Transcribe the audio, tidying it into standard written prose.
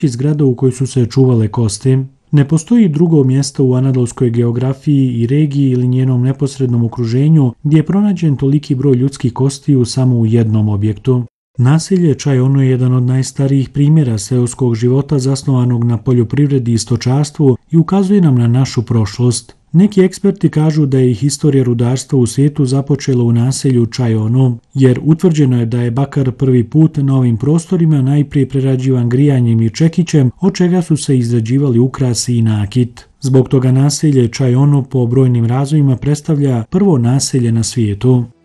zgrada u kojoj su se čuvale kosti. Ne postoji drugo mjesto u anadolskoj geografiji i regiji ili njenom neposrednom okruženju gdje je pronađen toliki broj ljudskih kostiju samo u jednom objektu. Naselje Čajono je jedan od najstarijih primjera seoskog života zasnovanog na poljoprivredi i stočarstvu i ukazuje nam na našu prošlost. Neki eksperti kažu da je i historija rudarstva u svijetu započela u naselju Čajono, jer utvrđeno je da je bakar prvi put na ovim prostorima najprije prerađivan grijanjem i čekićem, od čega su se izrađivali ukrasi i nakit. Zbog toga naselje Čajono po brojnim razvojima predstavlja prvo naselje na svijetu.